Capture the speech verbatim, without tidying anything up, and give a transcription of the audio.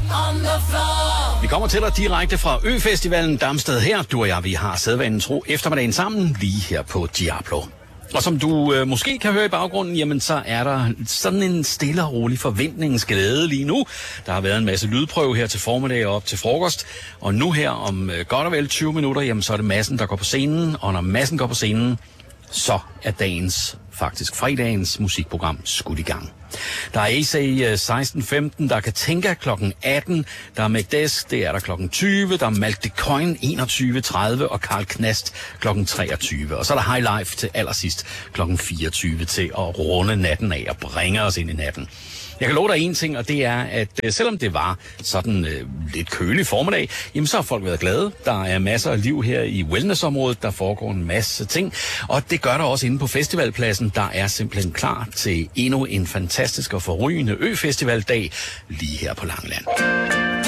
Vi kommer til dig direkte fra Ø-festivalen Damsted her. Du og jeg, vi har sædvanen tro eftermiddagen sammen lige her på Diablo. Og som du øh, måske kan høre i baggrunden, jamen så er der sådan en stille og rolig forventningsglæde lige nu. Der har været en masse lydprøve her til formiddag og op til frokost. Og nu her om øh, godt og vel tyve minutter, jamen så er det Madsen, der går på scenen. Og når Madsen går på scenen, så er dagens, faktisk fredagens musikprogram skudt i gang. Der er A C I seksten femten, der kan tænke klokken atten, der er McDesk, det er der klokken tyve, der er Malk de Coin enogtyve tredive og Karl Knast klokken treogtyve. Og så er der High Life til allersidst klokken fireogtyve til at runde natten af og bringe os ind i natten. Jeg kan love dig en ting, og det er, at øh, selvom det var sådan øh, lidt kølig formiddag, jamen så har folk været glade. Der er masser af liv her i wellnessområdet, der foregår en masse ting, og det gør der også inde på festivalpladsen. Der er simpelthen klar til endnu en fantastisk og forrygende Ø-festivaldag lige her på Langeland.